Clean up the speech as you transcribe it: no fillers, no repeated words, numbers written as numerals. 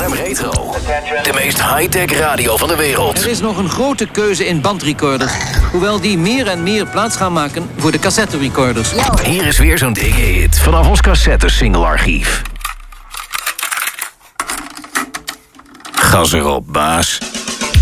FM Retro. De meest high-tech radio van de wereld. Er is nog een grote keuze in bandrecorders. Hoewel die meer en meer plaats gaan maken voor de cassette-recorders. Hier is weer zo'n dikke hit vanaf ons cassette-single-archief. Gas erop, baas.